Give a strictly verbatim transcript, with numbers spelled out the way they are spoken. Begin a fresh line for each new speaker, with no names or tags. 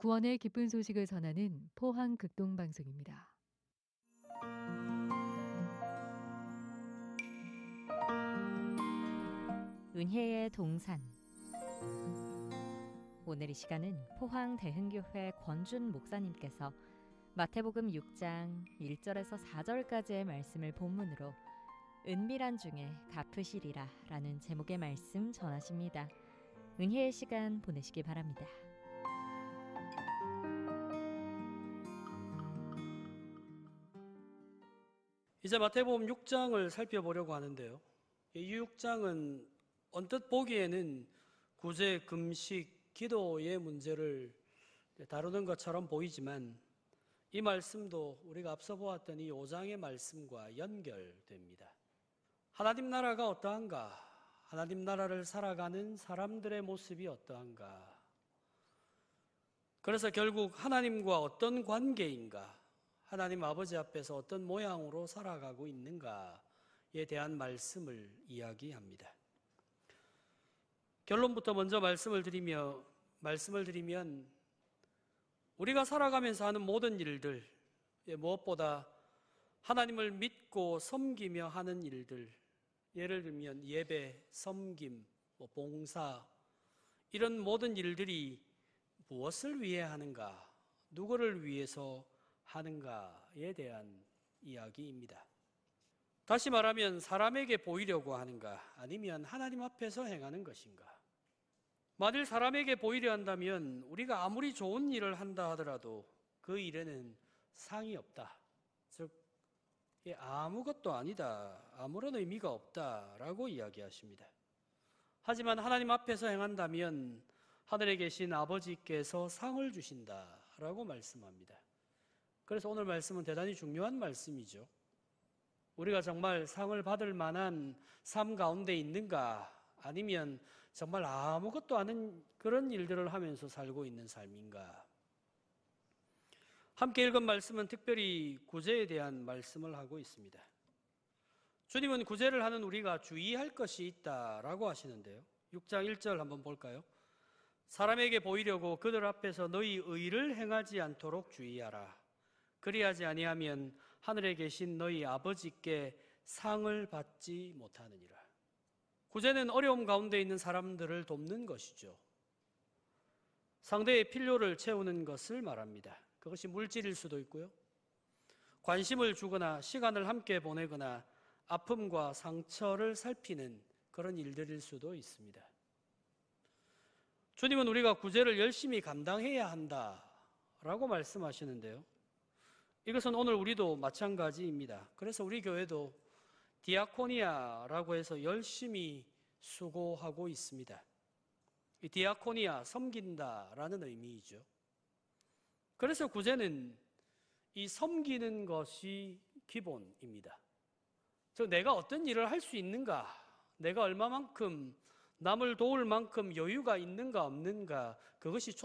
구원의 기쁜 소식을 전하는 포항 극동방송입니다.
은혜의 동산. 오늘 이 시간은 포항 대흥교회 권준 목사님께서 마태복음 육 장 일 절에서 사 절까지의 말씀을 본문으로 은밀한 중에 갚으시리라 라는 제목의 말씀 전하십니다. 은혜의 시간 보내시기 바랍니다.
이제 마태복음 육 장을 살펴보려고 하는데요. 이 육 장은 언뜻 보기에는 구제, 금식, 기도의 문제를 다루는 것처럼 보이지만 이 말씀도 우리가 앞서 보았던 이 오 장의 말씀과 연결됩니다. 하나님 나라가 어떠한가? 하나님 나라를 살아가는 사람들의 모습이 어떠한가? 그래서 결국 하나님과 어떤 관계인가? 하나님 아버지 앞에서 어떤 모양으로 살아가고 있는가에 대한 말씀을 이야기합니다. 결론부터 먼저 말씀을 드리며 말씀을 드리면 우리가 살아가면서 하는 모든 일들, 무엇보다 하나님을 믿고 섬기며 하는 일들, 예를 들면 예배, 섬김, 뭐 봉사, 이런 모든 일들이 무엇을 위해 하는가, 누구를 위해서 하는가에 대한 이야기입니다. 다시 말하면 사람에게 보이려고 하는가, 아니면 하나님 앞에서 행하는 것인가. 만일 사람에게 보이려 한다면 우리가 아무리 좋은 일을 한다 하더라도 그 일에는 상이 없다. 즉 아무것도 아니다, 아무런 의미가 없다라고 이야기하십니다. 하지만 하나님 앞에서 행한다면 하늘에 계신 아버지께서 상을 주신다라고 말씀합니다. 그래서 오늘 말씀은 대단히 중요한 말씀이죠. 우리가 정말 상을 받을 만한 삶 가운데 있는가, 아니면 정말 아무것도 아닌 그런 일들을 하면서 살고 있는 삶인가. 함께 읽은 말씀은 특별히 구제에 대한 말씀을 하고 있습니다. 주님은 구제를 하는 우리가 주의할 것이 있다라고 하시는데요. 육 장 일 절 한번 볼까요? 사람에게 보이려고 그들 앞에서 너희 의를 행하지 않도록 주의하라. 그리하지 아니하면 하늘에 계신 너희 아버지께 상을 받지 못하느니라. 구제는 어려움 가운데 있는 사람들을 돕는 것이죠. 상대의 필요를 채우는 것을 말합니다. 그것이 물질일 수도 있고요, 관심을 주거나 시간을 함께 보내거나 아픔과 상처를 살피는 그런 일들일 수도 있습니다. 주님은 우리가 구제를 열심히 감당해야 한다라고 말씀하시는데요, 이것은 오늘 우리도 마찬가지입니다. 그래서 우리 교회도 디아코니아라고 해서 열심히 수고하고 있습니다. 이 디아코니아, 섬긴다라는 의미이죠. 그래서 구제는 이 섬기는 것이 기본입니다. 즉 내가 어떤 일을 할 수 있는가, 내가 얼마만큼 남을 도울 만큼 여유가 있는가 없는가, 그것이